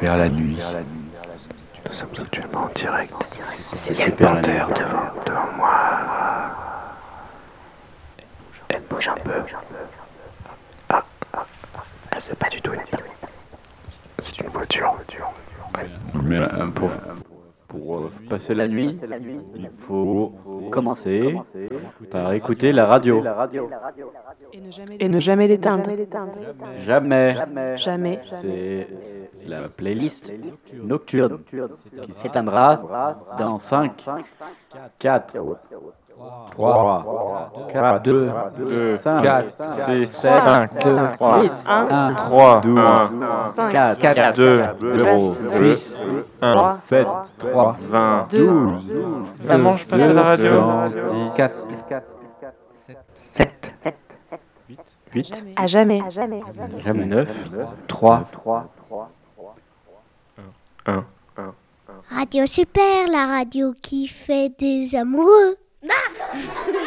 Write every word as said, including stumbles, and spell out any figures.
Super la nuit. Nous sommes actuellement en direct. C'est Super Terre devant, devant moi. Elle bouge un peu. Ah, ah, ah, c'est pas du tout une nuit. C'est une voiture. Mais euh, pour, pour euh, passer la nuit, il faut commencer par écouter la radio. Et ne jamais l'éteindre. Jamais. Jamais. C'est la playlist nocturne qui s'éteindra dans cinq, quatre, trois, quatre, deux, cinq, quatre, six, cinq, sept, trois, huit, un, trois, douze, quatre, quatre, deux, zéro, deux, six, un, sept, trois, vingt, deux, douze, Maman, je passe à la radio. quatre, sept, huit, À jamais. jamais neuf, trois, un. Radio Super, la radio qui fait des amoureux.